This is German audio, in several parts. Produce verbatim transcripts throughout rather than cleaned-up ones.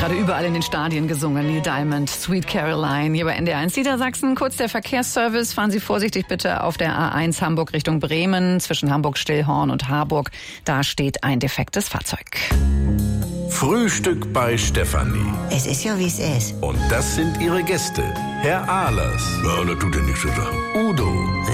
gerade überall in den Stadien gesungen. Neil Diamond, Sweet Caroline. Hier bei N D R eins Niedersachsen. Kurz der Verkehrsservice. Fahren Sie vorsichtig bitte auf der A eins Hamburg Richtung Bremen. Zwischen Hamburg-Stillhorn und Harburg. Da steht ein defektes Fahrzeug. Frühstück bei Stefanie. Es ist ja, wie es ist. Und das sind ihre Gäste. Herr Ahlers. Ja, das tut ja nichts zu sagen. Udo.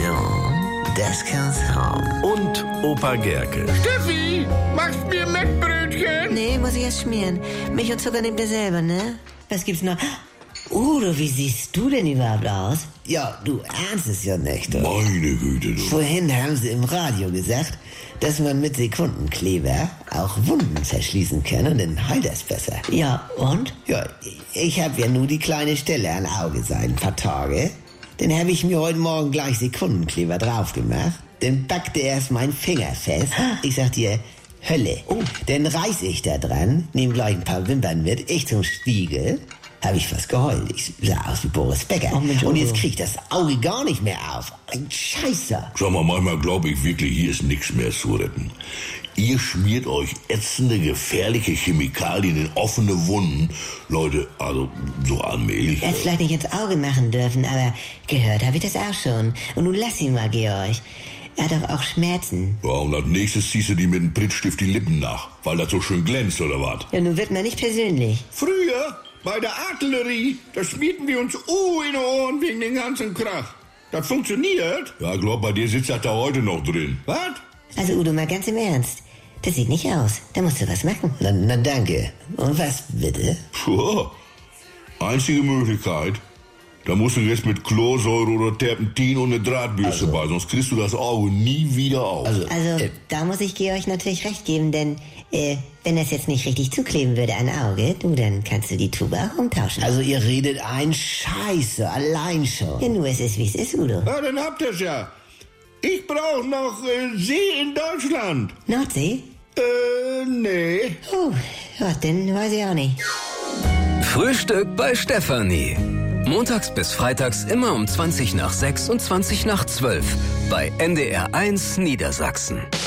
Ja, das kann's haben. Und Opa Gerke. Steffi, machst mir Mettbrötchen? Nee, muss ich erst schmieren. Milch und Zucker nehmt ihr selber, ne? Was gibt's noch? Udo, wie siehst du denn überhaupt aus? Ja, du ahnst es ja nicht, oder? Meine Güte, du. Vorhin haben sie im Radio gesagt, dass man mit Sekundenkleber auch Wunden verschließen kann und dann heilt das besser. Ja, und? Ja, ich habe ja nur die kleine Stelle am Auge seit ein paar Tage. Dann habe ich mir heute Morgen gleich Sekundenkleber drauf gemacht. Dann packte erst mein Finger fest. Ich sag dir, Hölle. Oh. Dann reiß ich da dran, nehm gleich ein paar Wimpern mit, ich zum Spiegel. Habe ich fast geheult. Ich sah aus wie Boris Becker. Oh, Mensch, und jetzt krieg ich das Auge gar nicht mehr auf. Ein Scheiße. Sag mal, manchmal glaube ich wirklich, hier ist nichts mehr zu retten. Ihr schmiert euch ätzende, gefährliche Chemikalien in offene Wunden. Leute, also so allmählich. Er hätte vielleicht nicht ins Auge machen dürfen, aber gehört habe ich das auch schon. Und nun lass ihn mal, Georg. Er hat doch auch Schmerzen. Ja, und als nächstes ziehst du die mit dem Prittstift die Lippen nach, weil das so schön glänzt, oder was? Ja, nun wird man nicht persönlich. Früher, bei der Artillerie, da schmierten wir uns U in die Ohren wegen den ganzen Krach. Das funktioniert. Ja, ich glaub, bei dir sitzt das da heute noch drin. Was? Also Udo, mal ganz im Ernst. Das sieht nicht aus. Da musst du was machen. Na, na danke. Und was bitte? Puh, einzige Möglichkeit. Da musst du jetzt mit Chlorsäure oder Terpentin und eine Drahtbürste Also. bei, sonst kriegst du das Auge nie wieder auf. Also, äh, da muss ich Georg natürlich recht geben, denn äh, wenn das jetzt nicht richtig zukleben würde an Auge, du, dann kannst du die Tube auch umtauschen. Also ihr redet ein Scheiße, allein schon. Ja, nur es ist, wie es ist, Udo. Ja, dann habt ihr's ja. Ich brauch noch äh, See in Deutschland. Nordsee? Äh, nee. Oh, ja, dann weiß ich auch nicht. Frühstück bei Stefanie. Montags bis freitags immer um zwanzig nach sechs und zwanzig nach zwölf bei N D R eins Niedersachsen.